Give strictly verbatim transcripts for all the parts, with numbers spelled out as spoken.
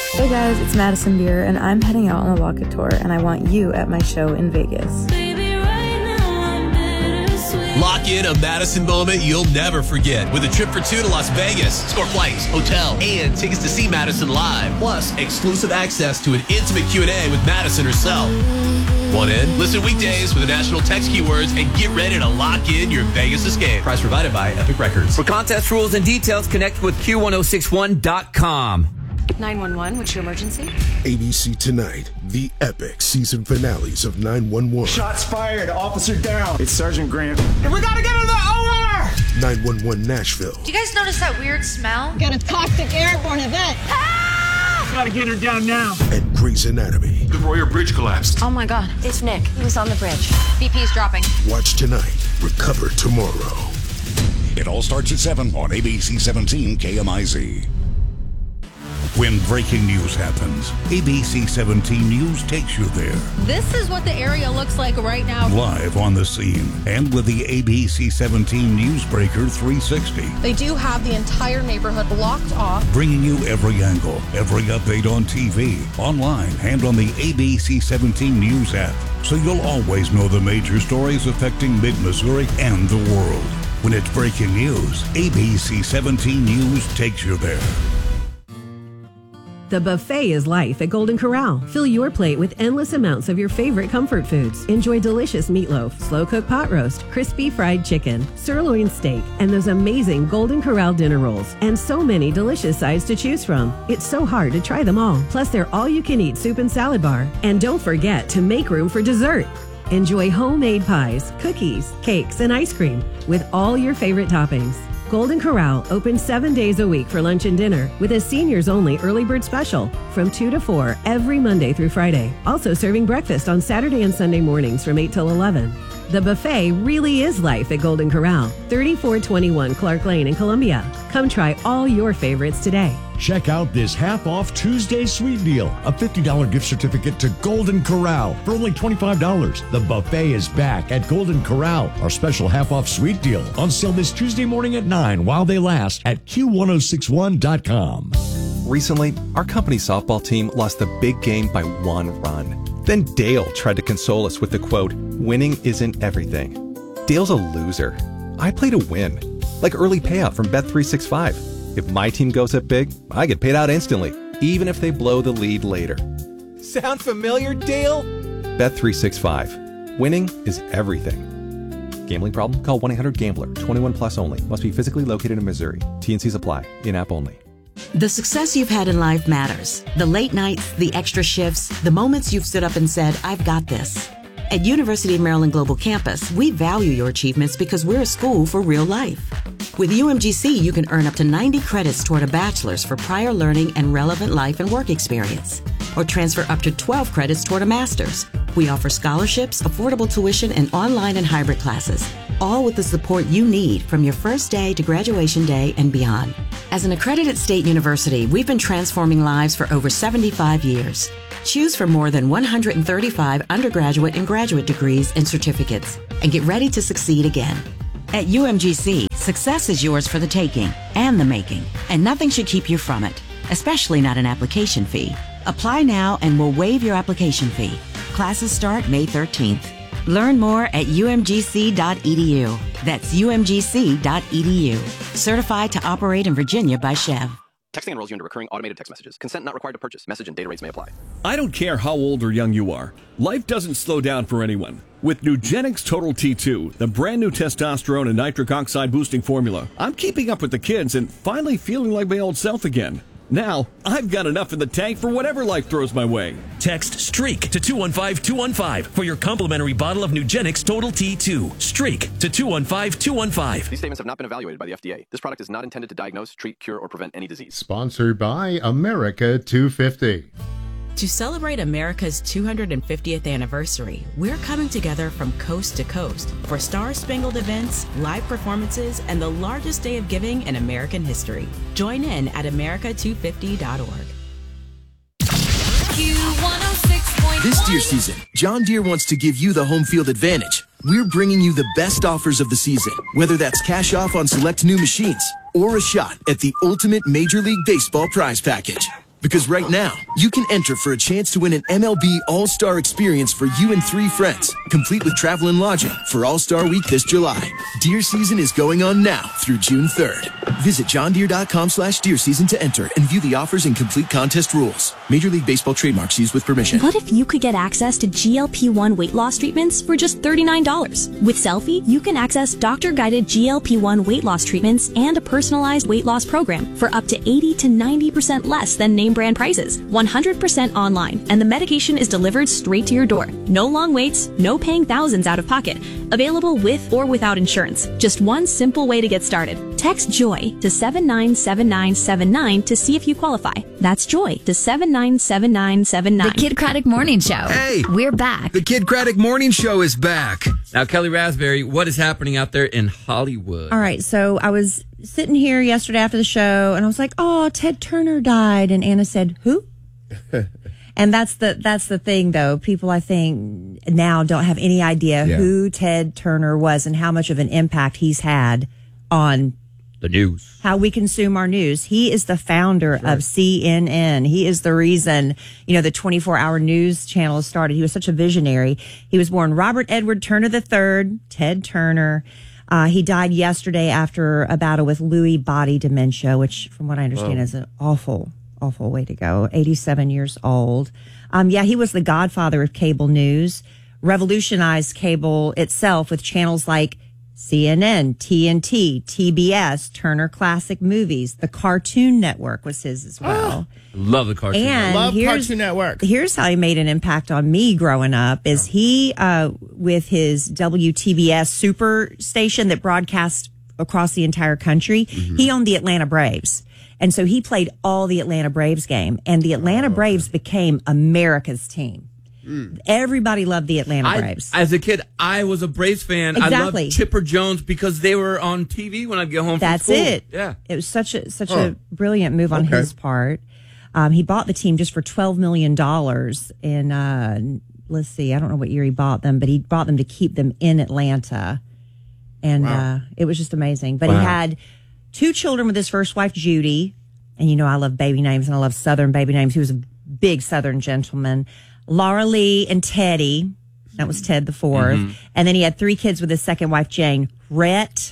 Hey guys, it's Madison Beer, and I'm heading out on the Walk It Tour, and I want you at my show in Vegas. Lock in a Madison moment you'll never forget with a trip for two to Las Vegas. Score flights, hotel, and tickets to see Madison live. Plus, exclusive access to an intimate Q and A with Madison herself. Want in? Listen weekdays with the national text keywords and get ready to lock in your Vegas escape. Price provided by Epic Records. For contest rules and details, connect with Q ten sixty-one dot com. nine one one, what's your emergency? A B C Tonight, the epic season finales of nine one one. Shots fired, officer down. It's Sergeant Grant. And we gotta get her the O R! nine one one Nashville. Do you guys notice that weird smell? Got a toxic airborne event. Ah! Gotta get her down now. And Grey's Anatomy. The Royer Bridge collapsed. Oh my god, it's Nick. He was on the bridge. B P's dropping. Watch tonight, recover tomorrow. It all starts at seven on A B C seventeen K M I Z. When breaking news happens, A B C seventeen News takes you there. This is what the area looks like right now. Live on the scene and with the A B C seventeen Newsbreaker three sixty. They do have the entire neighborhood blocked off. Bringing you every angle, every update on T V, online, and on the A B C seventeen News app. So you'll always know the major stories affecting mid-Missouri and the world. When it's breaking news, A B C seventeen News takes you there. The buffet is life at Golden Corral. Fill your plate with endless amounts of your favorite comfort foods. Enjoy delicious meatloaf, slow-cooked pot roast, crispy fried chicken, sirloin steak, and those amazing Golden Corral dinner rolls. And so many delicious sides to choose from. It's so hard to try them all. Plus, they're all-you-can-eat soup and salad bar. And don't forget to make room for dessert. Enjoy homemade pies, cookies, cakes, and ice cream with all your favorite toppings. Golden Corral opens seven days a week for lunch and dinner with a seniors-only early bird special from two to four every Monday through Friday. Also serving breakfast on Saturday and Sunday mornings from eight till eleven. The buffet really is life at Golden Corral, thirty-four twenty-one Clark Lane in Columbia. Come try all your favorites today. Check out this half-off Tuesday sweet deal. A fifty dollars gift certificate to Golden Corral for only twenty-five dollars. The buffet is back at Golden Corral. Our special half-off sweet deal on sale this Tuesday morning at nine while they last at Q ten sixty-one dot com. Recently, our company softball team lost the big game by one run. Then Dale tried to console us with the quote, "Winning isn't everything." Dale's a loser. I play to win. Like early payout from Bet three sixty-five. If my team goes up big, I get paid out instantly, even if they blow the lead later. Sound familiar, Dale? Bet three sixty-five. Winning is everything. Gambling problem? Call one eight hundred gambler. twenty-one plus only. Must be physically located in Missouri. T N Cs apply. In-app only. The success you've had in life matters. The late nights, the extra shifts, the moments you've stood up and said, "I've got this." At University of Maryland Global Campus, we value your achievements because we're a school for real life. With U M G C, you can earn up to ninety credits toward a bachelor's for prior learning and relevant life and work experience, or transfer up to twelve credits toward a master's. We offer scholarships, affordable tuition, and online and hybrid classes, all with the support you need from your first day to graduation day and beyond. As an accredited state university, we've been transforming lives for over seventy-five years. Choose from more than one hundred thirty-five undergraduate and graduate degrees and certificates, and get ready to succeed again. At U M G C, success is yours for the taking and the making, and nothing should keep you from it, especially not an application fee. Apply now and we'll waive your application fee. Classes start May thirteenth. Learn more at U M G C dot E D U. That's U M G C dot E D U. Certified to operate in Virginia by Chev. Texting enrolls you into recurring automated text messages. Consent not required to purchase. Message and data rates may apply. I don't care how old or young you are. Life doesn't slow down for anyone. With Nugenix Total T two, the brand new testosterone and nitric oxide boosting formula, I'm keeping up with the kids and finally feeling like my old self again. Now, I've got enough in the tank for whatever life throws my way. Text STREAK to two one five two one five for your complimentary bottle of Nugenix Total T two. STREAK to two one five two one five. These statements have not been evaluated by the F D A. This product is not intended to diagnose, treat, cure, or prevent any disease. Sponsored by America two fifty. To celebrate America's two hundred fiftieth anniversary, we're coming together from coast to coast for star-spangled events, live performances, and the largest day of giving in American history. Join in at America two fifty dot org. Q one oh six point one. This deer season, John Deere wants to give you the home field advantage. We're bringing you the best offers of the season, whether that's cash off on select new machines or a shot at the ultimate Major League Baseball prize package. Because right now, you can enter for a chance to win an M L B All-Star experience for you and three friends, complete with travel and lodging for All-Star Week this July. Deer season is going on now through June third. Visit johndeere.com slash deer season to enter and view the offers and complete contest rules. Major League Baseball trademarks used with permission. What if you could get access to G L P one weight loss treatments for just thirty-nine dollars? With Selfie, you can access doctor-guided G L P one weight loss treatments and a personalized weight loss program for up to eighty to ninety percent less than name brand prices, one hundred percent online, and the medication is delivered straight to your door. No long waits, no paying thousands out of pocket. Available with or without insurance. Just one simple way to get started. Text JOY to seven nine seven nine seven nine to see if you qualify. That's JOY to seven nine seven nine seven nine. The Kid Craddock Morning Show. Hey! We're back. The Kid Craddock Morning Show is back. Now, Kelly Raspberry, what is happening out there in Hollywood? All right, so I was sitting here yesterday after the show, and I was like, oh, Ted Turner died. And Anna said, who? And that's the that's the thing, though. People, I think, now don't have any idea Yeah. who Ted Turner was and how much of an impact he's had on the news, how we consume our news. He is the founder of C N N. He is the reason, you know, the twenty-four hour news channel started. He was such a visionary. He was born Robert Edward Turner the third, Ted Turner. Uh, he died yesterday after a battle with Lewy body dementia, which, from what I understand, Oh. is an awful, awful way to go. eighty-seven years old. Um, yeah, he was the godfather of cable news, revolutionized cable itself with channels like C N N, T N T, T B S, Turner Classic Movies. The Cartoon Network was his as well. Love the cartoon. And Love here's, Cartoon Network. Here's how he made an impact on me growing up is he, uh, with his W T B S super station that broadcast across the entire country, he owned the Atlanta Braves. And so he played all the Atlanta Braves game. And the Atlanta Braves became America's team. Everybody loved the Atlanta I, Braves. as a kid, I was a Braves fan. Exactly. I loved Chipper Jones because they were on T V when I'd get home That's from school. it. Yeah. It was such a such Huh. a brilliant move on Okay. his part. Um, he bought the team just for twelve million dollars in, uh, let's see, I don't know what year he bought them, but he bought them to keep them in Atlanta. And Wow. uh, it was just amazing. But Wow. he had two children with his first wife, Judy. And you know, I love baby names and I love Southern baby names. He was a big Southern gentleman. Laura Lee and Teddy. That was Ted the fourth. Mhm. And then he had three kids with his second wife, Jane. Rhett,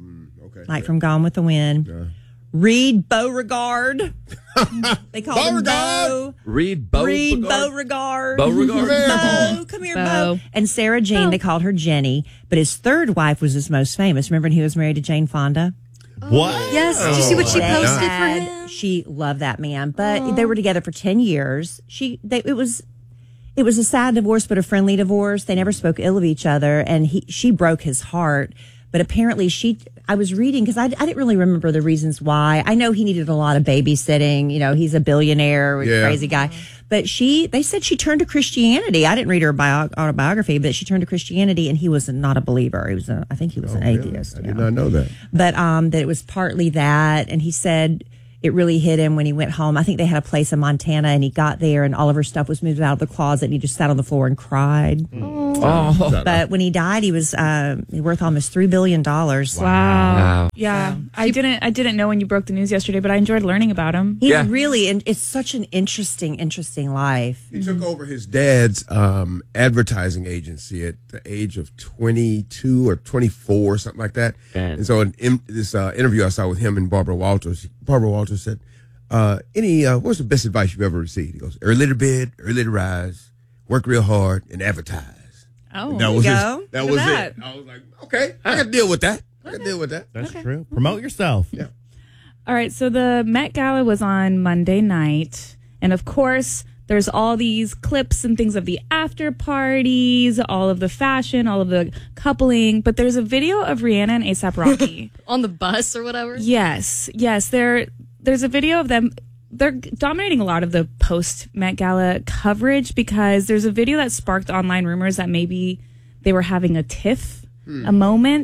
like from Gone with the Wind. Reed Beauregard. They call him Bo. Reed Bo. Reed Beauregard. Beauregard. Bo, come here, Bo. And Sarah Jane, they called her Jenny. But his third wife was his most famous. Remember when he was married to Jane Fonda? What? Yes. Did you see what she They posted for had- him? She loved that man, but they were together for ten years. She, they, it was, it was a sad divorce, but a friendly divorce. They never spoke ill of each other, and he, she broke his heart. But apparently, she, I was reading because I, I didn't really remember the reasons why. I know he needed a lot of babysitting. You know, he's a billionaire, Yeah. crazy guy. But she, they said she turned to Christianity. I didn't read her bio, autobiography, but she turned to Christianity, and he was not a believer. He was, a, I think he was an atheist. I did not know that. But um, that it was partly that, and he said it really hit him when he went home. I think they had a place in Montana, and he got there, and all of her stuff was moved out of the closet, and he just sat on the floor and cried. Oh. But when he died, he was uh, worth almost three billion dollars. Wow. Yeah, I didn't. I didn't know when you broke the news yesterday, but I enjoyed learning about him. He's really, and it's such an interesting, interesting life. He took over his dad's um, advertising agency at the age of twenty-two or twenty-four, something like that. And so in, in this uh, interview I saw with him and Barbara Walters, Barbara Walters said, uh, "Any, uh, what's the best advice you've ever received?" He goes, "Early to bed, early to rise, work real hard, and advertise." Oh, that there was you his, go. that Look was at it. I was like, okay, I can deal with that. I can deal with that. That's true. Promote yourself. Yeah. All right, so the Met Gala was on Monday night, and of course, there's all these clips and things of the after parties, all of the fashion, all of the coupling, but there's a video of Rihanna and A$AP Rocky on the bus or whatever. Yes, yes, there. There's a video of them. They're dominating a lot of the post Met Gala coverage because there's a video that sparked online rumors that maybe they were having a tiff, Hmm. a moment.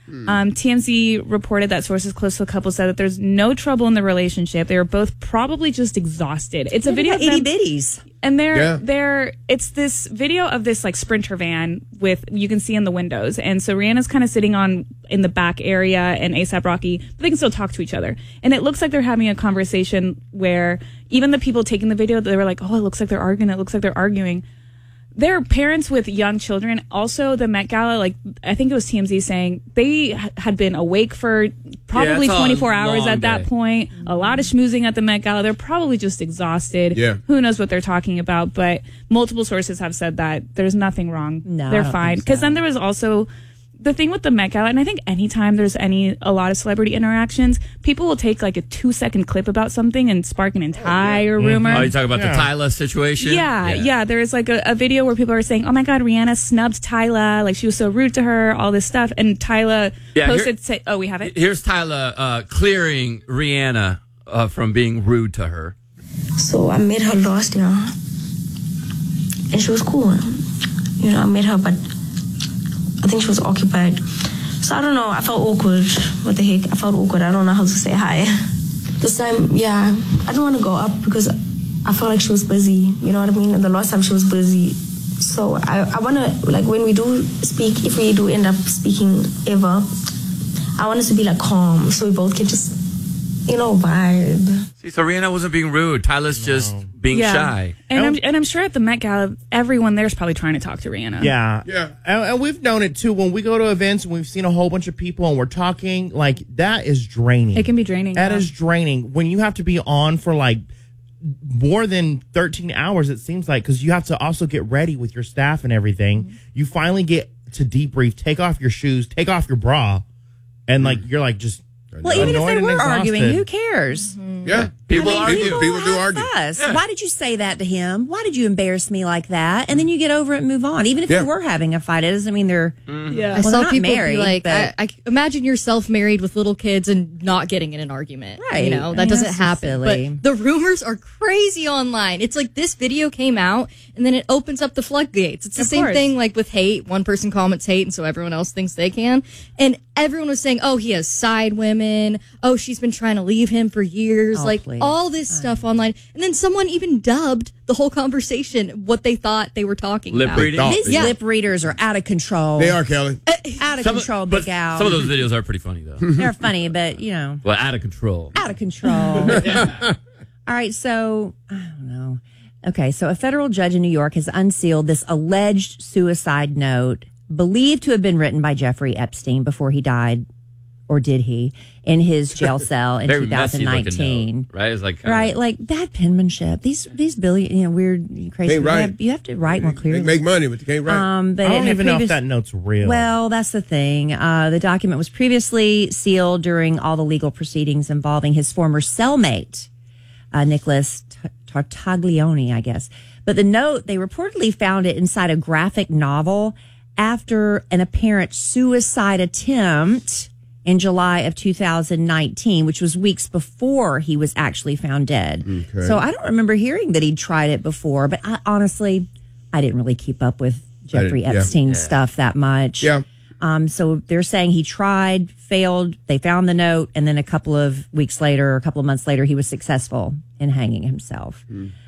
Um, T M Z reported that sources close to the couple said that there's no trouble in the relationship. They were both probably just exhausted. It's a They video got of them- itty bitties. and they're Yeah. they're it's this video of this like Sprinter van with you can see in the windows, and so Rihanna's kind of sitting on in the back area, and ASAP Rocky, but they can still talk to each other, and it looks like they're having a conversation where even the people taking the video, they were like, oh, it looks like they're arguing. It looks like they're arguing. They're parents with young children. Also, the Met Gala, like I think it was T M Z saying they h- had been awake for probably it's a twenty-four hours long at that day. point. A lot of schmoozing at the Met Gala. They're probably just exhausted. Yeah. Who knows what they're talking about? But multiple sources have said that there's nothing wrong. No, I they're don't fine. think Because so. then there was also the thing with the Met Gala, and I think anytime there's any a lot of celebrity interactions, people will take like a two second clip about something and spark an entire rumor. Oh, you talking about Yeah. the Tyla situation? Yeah, yeah. There is like a, a video where people are saying, "Oh my God, Rihanna snubbed Tyla. Like she was so rude to her. All this stuff." And Tyla Yeah, here- posted, say, "Oh, we have it." Here's Tyla uh, clearing Rihanna uh, from being rude to her. So I met her last year, and she was cool. You know, I met her, but I think she was occupied. So I don't know. I felt awkward. What the heck? I felt awkward. I don't know how to say hi. This time, yeah, I don't want to go up because I felt like she was busy. You know what I mean? And the last time she was busy. So I, I want to, like, when we do speak, if we do end up speaking ever, I want us to be, like, calm so we both can just, you know, vibe. See, so Rihanna wasn't being rude. Tyla's just being Yeah. shy. And I'm, and I'm sure at the Met Gala, everyone there's probably trying to talk to Rihanna. Yeah. Yeah. And, and we've known it too. When we go to events and we've seen a whole bunch of people and we're talking, like, that is draining. It can be draining. That yeah. is draining. When you have to be on for like more than thirteen hours, it seems like, because you have to also get ready with your staff and everything. Mm-hmm. You finally get to debrief, take off your shoes, take off your bra, and like you're like just. Well, even if annoyed they and were exhausted. arguing, who cares? Yeah, people I mean, argue. People, People do have argue. fuss. Yeah. Why did you say that to him? Why did you embarrass me like that? And then you get over it and move on. Even if Yeah. they were having a fight, it doesn't mean they're Yeah. I well, saw they're not people married, be like, but- I, I imagine yourself married with little kids and not getting in an argument. Right. You know, I that mean, doesn't that's so happen. silly. But the rumors are crazy online. It's like this video came out and then it opens up the floodgates. It's the Of same course. thing like with hate. One person comments hate and so everyone else thinks they can. And everyone was saying, oh, he has side women. Oh, she's been trying to leave him for years. Oh, like please. all this stuff online. And then someone even dubbed the whole conversation what they thought they were talking Lip about. reading? These Yeah. lip readers are out of control. They are, Kelly. Out of Some, control, but Big Al. some of those videos are pretty funny, though. They're funny, but you know, Well, out of control. out of control. All right, so I don't know. Okay, so a federal judge in New York has unsealed this alleged suicide note believed to have been written by Jeffrey Epstein before he died, or did he, in his jail cell in Very two messy thousand looking nineteen. note, right? It's like kinda- Right, like bad penmanship. These these billion, you know, weird, crazy. Ain't You right. have, you have to write more clearly. They make money, but they can't write. Um, but I don't in a even know if previous- that note's real. Well, that's the thing. Uh, the document was previously sealed during all the legal proceedings involving his former cellmate, uh, Nicholas T- Tartaglione, I guess. But the note, they reportedly found it inside a graphic novel after an apparent suicide attempt in July of two thousand nineteen, which was weeks before he was actually found dead. Okay. So I don't remember hearing that he'd tried it before, but I, honestly, I didn't really keep up with Jeffrey didn't- yeah. Epstein's Yeah. stuff that much. Yeah. Um, so they're saying he tried, failed. They found the note, and then a couple of weeks later, a couple of months later, he was successful in hanging himself.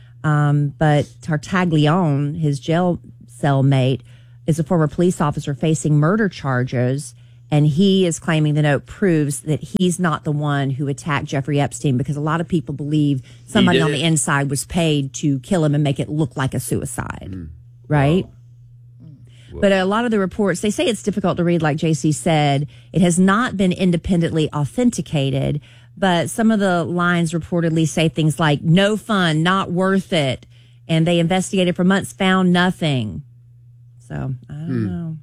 Um, but Tartaglione, his jail cellmate, is a former police officer facing murder charges, and he is claiming the note proves that he's not the one who attacked Jeffrey Epstein, because a lot of people believe somebody did on it? the inside was paid to kill him and make it look like a suicide, right? But a lot of the reports, they say it's difficult to read, like J C said. It has not been independently authenticated, but some of the lines reportedly say things like, no fun, not worth it. And they investigated for months, found nothing. So, I don't Hmm. know.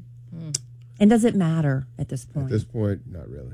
And does it matter at this point? At this point, not really.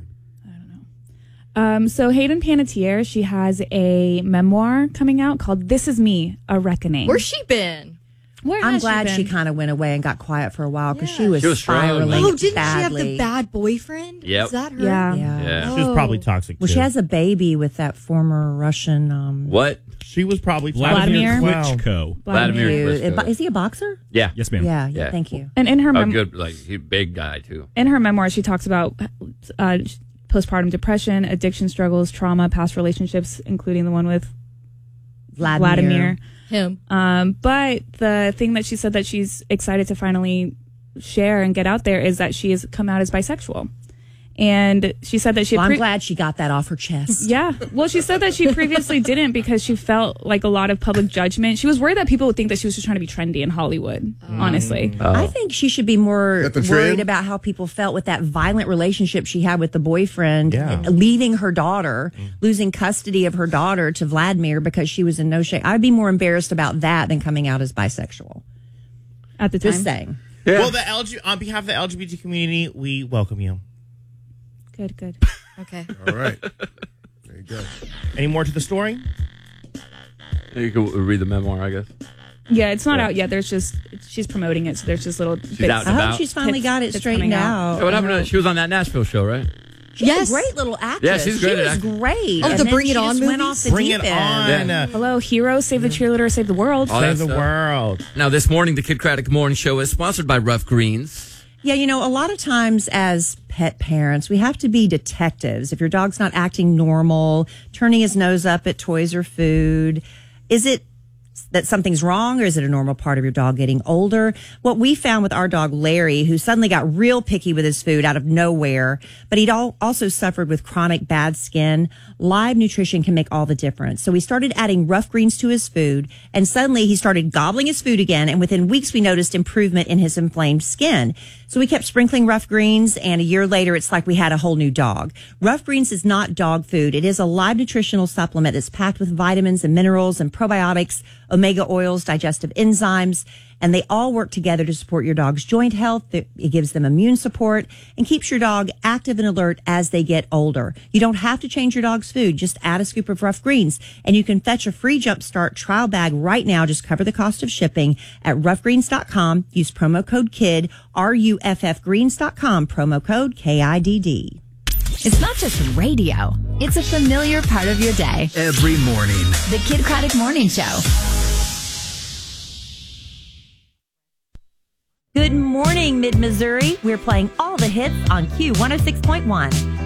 Um, so Hayden Panettiere, she has a memoir coming out called "This Is Me: A Reckoning." Where's she been? Where I'm has glad she, she been? kind of went away and got quiet for a while because she was She was struggling. spiraling Oh, didn't badly. she have the bad boyfriend? Yep. Is that her? Yeah. Yeah. Yeah. She was probably toxic Well, too. she has a baby with that former Russian. Um, What? She was probably Vladimir well. Klitschko. Vladimir Cute. Klitschko. Is he a boxer? Yeah. Yes, ma'am. Yeah, yeah, thank you. And in her A mem- good, like, he's a big guy, too. in her memoir, she talks about uh, postpartum depression, addiction struggles, trauma, past relationships, including the one with Vladimir. Vladimir. Him. Um, but the thing that she said that she's excited to finally share and get out there is that she has come out as bisexual. And she said that she... Well, pre- I'm glad she got that off her chest. Yeah. Well, she said that she previously didn't because she felt like a lot of public judgment. She was worried that people would think that she was just trying to be trendy in Hollywood, honestly. I think she should be more Is that the worried trend? about how people felt with that violent relationship she had with the boyfriend, Yeah. leaving her daughter, losing custody of her daughter to Vladimir because she was in no shape. I'd be more embarrassed about that than coming out as bisexual. At the time. Just saying. Well, the L G, on behalf of the L G B T community, we welcome you. Good, good. Okay. All right. There you go. Any more to the story? You can read the memoir, I guess. Yeah, it's not Yeah. out yet. There's just, she's promoting it, so there's just little bits. out and I about. hope she's finally It's- got it it's straightened coming out. Hey, what happened to, she was on that Nashville show, right? She's Yes. a great little actress. Yeah, she's great She at was acting. great. Oh, And the then Bring she It On just went movies? off the Bring deep it end. on. Hello, heroes, save the cheerleader, save the world. All that Save the stuff. world. Now, this morning, the Kid Craddock Morning Show is sponsored by Rough Greens. Yeah, you know, a lot of times as pet parents, we have to be detectives. If your dog's not acting normal, turning his nose up at toys or food, is it that something's wrong or is it a normal part of your dog getting older? What we found with our dog Larry, who suddenly got real picky with his food out of nowhere, but he'd all also suffered with chronic bad skin, live nutrition can make all the difference. So we started adding Rough Greens to his food and suddenly he started gobbling his food again. And within weeks, we noticed improvement in his inflamed skin. So we kept sprinkling Rough Greens and a year later, it's like we had a whole new dog. Rough Greens is not dog food. It is a live nutritional supplement that's packed with vitamins and minerals and probiotics, omega oils, digestive enzymes, and they all work together to support your dog's joint health. It it gives them immune support and keeps your dog active and alert as they get older. You don't have to change your dog's food. Just add a scoop of Rough Greens and you can fetch a free Jumpstart trial bag right now. Just cover the cost of shipping at rough greens dot com. Use promo code KID, R U F F greens dot com, promo code K I D D. It's not just radio. It's a familiar part of your day. Every morning. The Kid Craddock Morning Show. Good morning, Mid-Missouri. We're playing all the hits on Q one oh six point one.